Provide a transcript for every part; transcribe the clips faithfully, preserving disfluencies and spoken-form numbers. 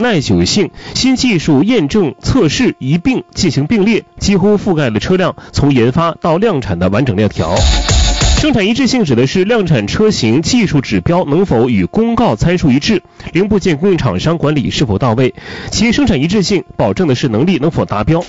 耐久性、新技术验证测试一并进行并列，几乎覆盖了车辆从研发到量产的完整链条。生产一致性指的是量产车型技术指标能否与公告参数一致，零部件供应厂商管理是否到位，其生产一致性保证的是能力能否达标。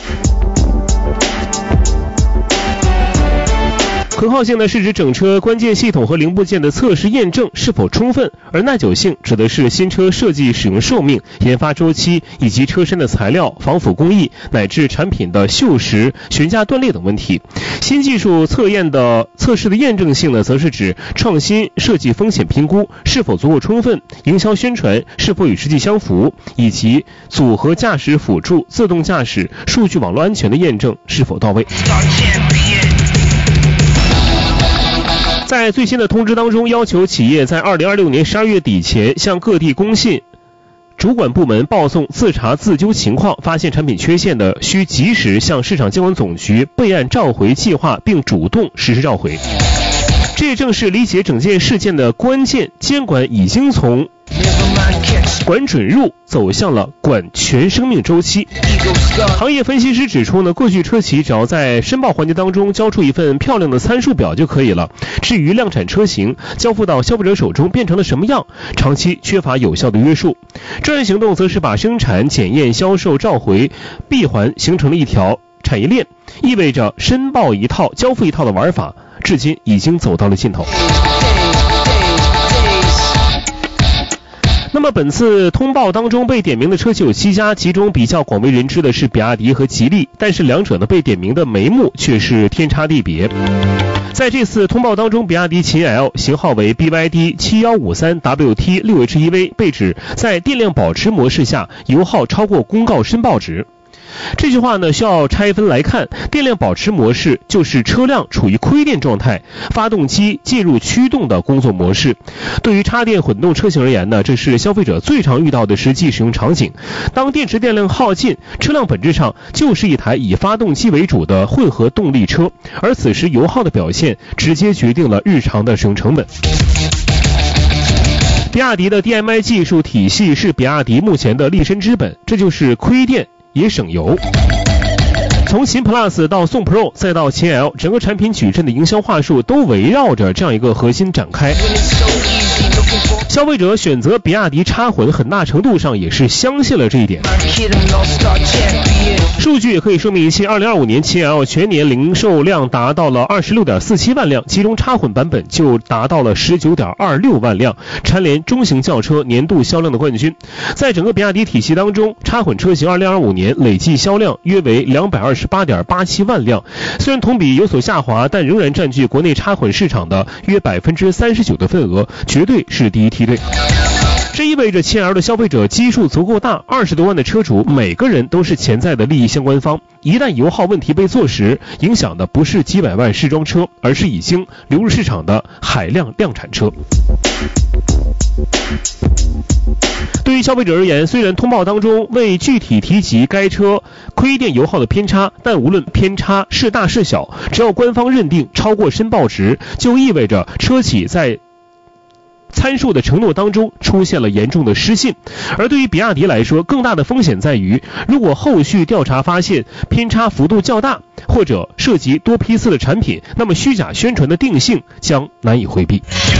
可靠性呢，是指整车关键系统和零部件的测试验证是否充分，而耐久性指的是新车设计使用寿命、研发周期以及车身的材料、防腐工艺乃至产品的锈蚀、悬架断裂等问题。新技术测验的测试的验证性呢，则是指创新设计风险评估是否足够充分，营销宣传是否与实际相符，以及组合驾驶辅助、自动驾驶、数据网络安全的验证是否到位。在最新的通知当中，要求企业在二零二六年十二月底前向各地工信主管部门报送自查自纠情况，发现产品缺陷的，需及时向市场监管总局备案召回计划，并主动实施召回。这正是理解整件事件的关键，监管已经从管准入走向了管全生命周期。行业分析师指出呢，过去车企只要在申报环节当中交出一份漂亮的参数表就可以了，至于量产车型交付到消费者手中变成了什么样，长期缺乏有效的约束。专业行动则是把生产、检验、销售、召回闭环形成了一条产业链，意味着申报一套交付一套的玩法至今已经走到了尽头。那么本次通报当中被点名的车企有七家，其中比较广为人知的是比亚迪和吉利，但是两者呢被点名的眉目却是天差地别。在这次通报当中，比亚迪秦 L 型号为 B Y D 七一五三 W T 六 H E V 被指在电量保持模式下油耗超过公告申报值。这句话呢需要拆分来看，电量保持模式就是车辆处于亏电状态，发动机介入驱动的工作模式。对于插电混动车型而言呢，这是消费者最常遇到的实际使用场景。当电池电量耗尽，车辆本质上就是一台以发动机为主的混合动力车，而此时油耗的表现直接决定了日常的使用成本。比亚迪的 D M I 技术体系是比亚迪目前的立身之本，这就是亏电也省油。从秦 Plus 到宋 Pro 再到秦 L， 整个产品矩阵的营销话术都围绕着这样一个核心展开。消费者选择比亚迪插混很大程度上也是相信了这一点。数据也可以说明一切，二零二五年秦 L 全年零售量达到了 二十六点四七万辆，其中插混版本就达到了 十九点二六万辆，蝉联中型轿车年度销量的冠军。在整个比亚迪体系当中，插混车型二零二五年累计销量约为 两百二十八点八七万辆，虽然同比有所下滑，但仍然占据国内插混市场的约 百分之三十九 的份额，绝对是第一梯队。这意味着秦 L 的消费者基数足够大，二十多万的车主每个人都是潜在的利益相关方，一旦油耗问题被坐实，影响的不是几百万试装车，而是已经流入市场的海量量产车。对于消费者而言，虽然通报当中未具体提及该车亏电油耗的偏差，但无论偏差是大是小，只要官方认定超过申报值，就意味着车企在参数的承诺当中出现了严重的失信。而对于比亚迪来说，更大的风险在于，如果后续调查发现偏差幅度较大，或者涉及多批次的产品，那么虚假宣传的定性将难以回避。